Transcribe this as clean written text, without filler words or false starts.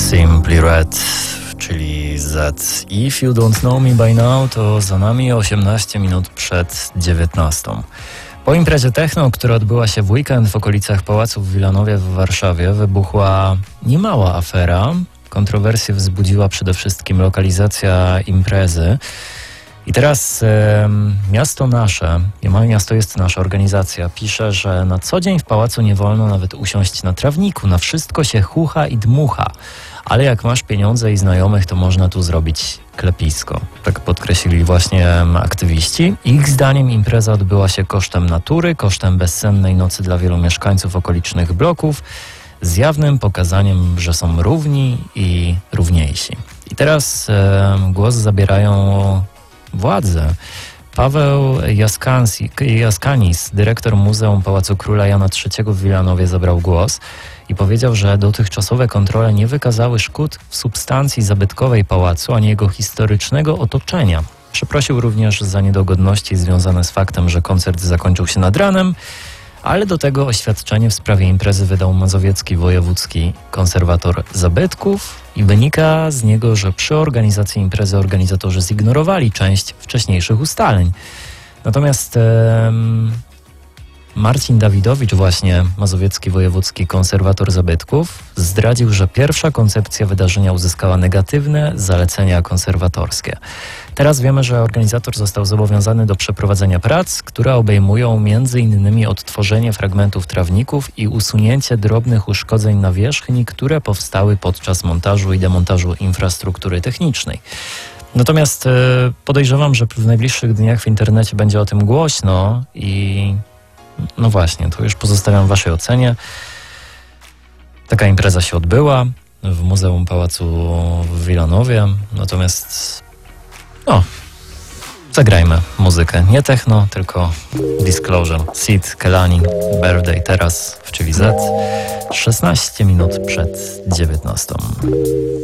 Simply Red, czyli Z. If you don't know me by now, to za nami 18 minut przed 19. Po imprezie techno, która odbyła się w weekend w okolicach Pałacu w Wilanowie w Warszawie, wybuchła niemała afera. Kontrowersje wzbudziła przede wszystkim lokalizacja imprezy. I teraz Miasto Nasze, Moje Miasto jest Nasze, organizacja, pisze, że na co dzień w pałacu nie wolno nawet usiąść na trawniku, na wszystko się chucha i dmucha. Ale jak masz pieniądze i znajomych, to można tu zrobić klepisko. Tak podkreślili właśnie aktywiści. Ich zdaniem impreza odbyła się kosztem natury, kosztem bezsennej nocy dla wielu mieszkańców okolicznych bloków, z jawnym pokazaniem, że są równi i równiejsi. I teraz głos zabierają władze. Paweł Jaskanis, dyrektor Muzeum Pałacu Króla Jana III w Wilanowie, zabrał głos i powiedział, że dotychczasowe kontrole nie wykazały szkód w substancji zabytkowej pałacu ani jego historycznego otoczenia. Przeprosił również za niedogodności związane z faktem, że koncert zakończył się nad ranem, ale do tego oświadczenie w sprawie imprezy wydał mazowiecki wojewódzki konserwator zabytków i wynika z niego, że przy organizacji imprezy organizatorzy zignorowali część wcześniejszych ustaleń. Natomiast Marcin Dawidowicz, właśnie mazowiecki wojewódzki konserwator zabytków, zdradził, że pierwsza koncepcja wydarzenia uzyskała negatywne zalecenia konserwatorskie. Teraz wiemy, że organizator został zobowiązany do przeprowadzenia prac, które obejmują m.in. odtworzenie fragmentów trawników i usunięcie drobnych uszkodzeń nawierzchni, które powstały podczas montażu i demontażu infrastruktury technicznej. Natomiast podejrzewam, że w najbliższych dniach w internecie będzie o tym głośno i no właśnie, to już pozostawiam waszej ocenie. Taka impreza się odbyła w Muzeum Pałacu w Wilanowie, natomiast zagrajmy muzykę. Nie techno, tylko Disclosure, Sid, Kelani, Birthday teraz w Chili Z. 16 minut przed 19.